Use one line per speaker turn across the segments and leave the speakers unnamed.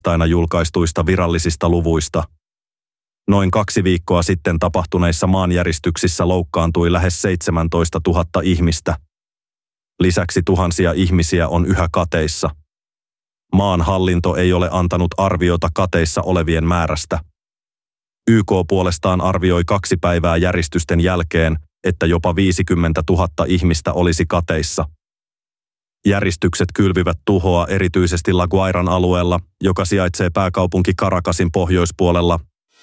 maanantaina julkaistuista virallisista luvuista. Noin 2 viikkoa sitten tapahtuneissa maanjäristyksissä loukkaantui lähes 17 000 ihmistä. Lisäksi tuhansia ihmisiä on yhä kateissa. Maan hallinto ei ole antanut arviota kateissa olevien määrästä. YK puolestaan arvioi 2 päivää järistysten jälkeen, että jopa 50 000 ihmistä olisi kateissa. Järistykset kylvivät tuhoa erityisesti La Guairan alueella, joka sijaitsee pääkaupunki Caracasin pohjoispuolella.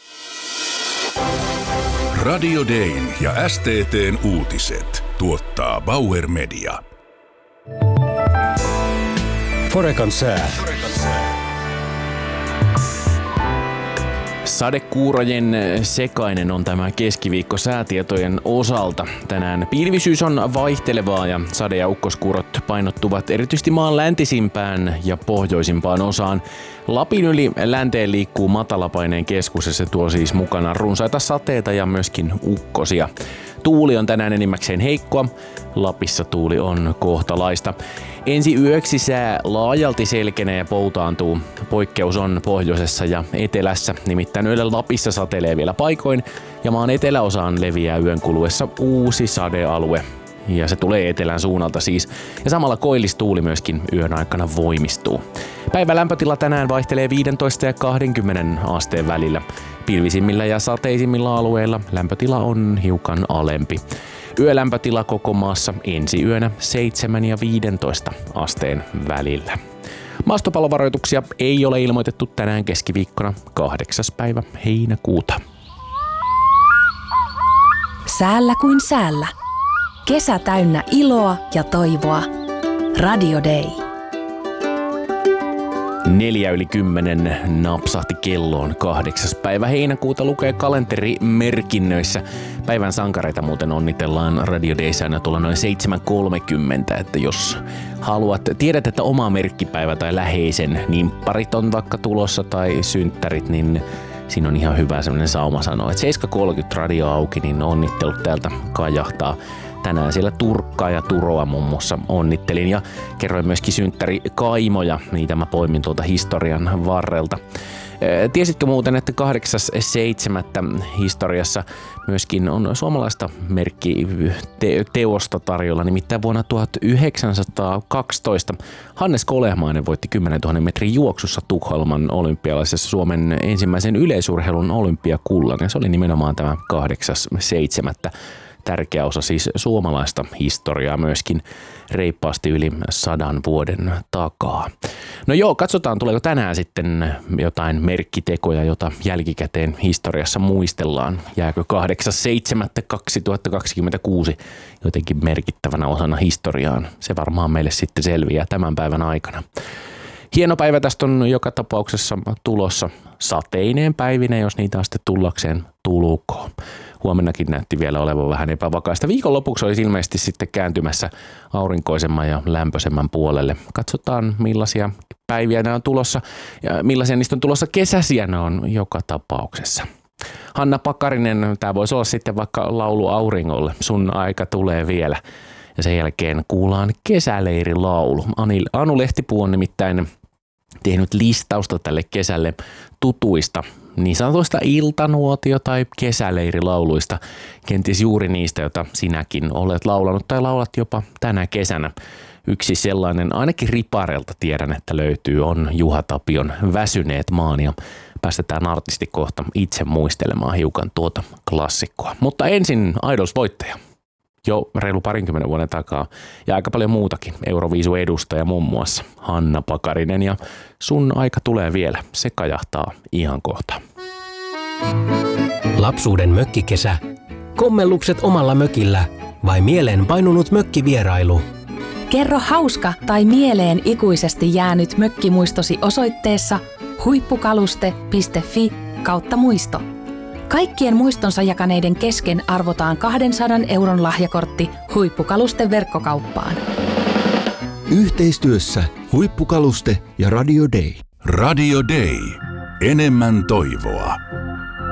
Radio Dayn ja STT:n uutiset tuottaa Bauer Media.
Forecan sää.
Sadekuurojen sekainen on tämä keskiviikko säätietojen osalta. Tänään pilvisyys on vaihtelevaa ja sade- ja ukkoskuurot painottuvat erityisesti maan läntisimpään ja pohjoisimpaan osaan. Lapin yli länteen liikkuu matalapaineen keskus ja se tuo siis mukana runsaita sateita ja myöskin ukkosia. Tuuli on tänään enimmäkseen heikkoa. Lapissa tuuli on kohtalaista. Ensi yöksi sää laajalti selkenee ja poutaantuu. Poikkeus on pohjoisessa ja etelässä, nimittäin yöllä Lapissa satelee vielä paikoin ja maan eteläosaan leviää yön kuluessa uusi sadealue. Ja se tulee etelän suunnalta siis. Ja samalla koillistuuli myöskin yön aikana voimistuu. Päivän lämpötila tänään vaihtelee 15 ja 20 asteen välillä. Pilvisimmillä ja sateisimmilla alueilla lämpötila on hiukan alempi. Yölämpötila koko maassa ensi yönä 7 ja 15 asteen välillä. Maastopallovaroituksia ei ole ilmoitettu tänään keskiviikkona 8. päivä heinäkuuta.
Säällä kuin säällä. Kesä täynnä iloa ja toivoa. Radio Day.
9:04 napsahti kelloon 8. päivä heinäkuuta, lukee kalenterimerkinnöissä. Päivän sankareita muuten onnitellaan Radio Dayssä aina tuolla noin 7:30, että jos tiedät, että oma merkkipäivä tai läheisen nimpparit on vaikka tulossa tai synttärit, niin siinä on ihan hyvä semmoinen sauma sanoa, että 7:30 radio auki, niin onnittelut täältä kajahtaa. Tänään siellä Turkkaa ja Turoa muun muassa onnittelin ja kerroin myöskin synttärikaimoja, niitä mä poimin tuolta historian varrelta. Tiesitkö muuten, että 8.7. historiassa myöskin on suomalaista merkkiteosta tarjolla, nimittäin vuonna 1912 Hannes Kolehmainen voitti 10 000 metrin juoksussa Tukholman olympialaisessa Suomen ensimmäisen yleisurheilun olympiakullan, ja se oli nimenomaan tämä 8.7. Tärkeä osa siis suomalaista historiaa myöskin reippaasti yli 100 vuoden takaa. No joo, katsotaan tuleeko tänään sitten jotain merkkitekoja, jota jälkikäteen historiassa muistellaan. Jääkö 8.7.2026 jotenkin merkittävänä osana historiaan? Se varmaan meille sitten selviää tämän päivän aikana. Hieno päivä tästä on joka tapauksessa tulossa sateineen päivineen, jos niitä sitten tullakseen tulkoon. Huomennakin näytti vielä olevan vähän epävakaista. Viikonlopuksi olisi ilmeisesti sitten kääntymässä aurinkoisemman ja lämpöisemmän puolelle. Katsotaan millaisia päiviä nämä on tulossa ja millaisia niistä on tulossa kesäisiä ne on joka tapauksessa. Hanna Pakarinen, tämä voisi olla sitten vaikka laulu auringolle. Sun aika tulee vielä. Ja sen jälkeen kuullaan kesäleirilaulu. Anu Lehtipuu on nimittäin tehnyt listausta tälle kesälle tutuista niin sanotuista iltanuotio- tai kesäleirilauluista, kenties juuri niistä, joita sinäkin olet laulanut tai laulat jopa tänä kesänä. Yksi sellainen, ainakin Riparelta tiedän, että löytyy, on Juha Tapion Väsyneet maan, ja päästetään artisti kohta itse muistelemaan hiukan tuota klassikkoa. Mutta ensin Idols-voittaja. Jo reilu 20 vuoden takaa ja aika paljon muutakin. Euroviisu-edustaja muun muassa Hanna Pakarinen, ja sun aika tulee vielä. Se kajahtaa ihan kohta.
Lapsuuden mökkikesä. Kommellukset omalla mökillä vai mieleen painunut mökkivierailu?
Kerro hauska tai mieleen ikuisesti jäänyt mökkimuistosi osoitteessa huippukaluste.fi/muisto. Kaikkien muistonsa jakaneiden kesken arvotaan 200 € lahjakortti Huippukalusten verkkokauppaan.
Yhteistyössä Huippukaluste ja Radio Day.
Radio Day. Enemmän toivoa.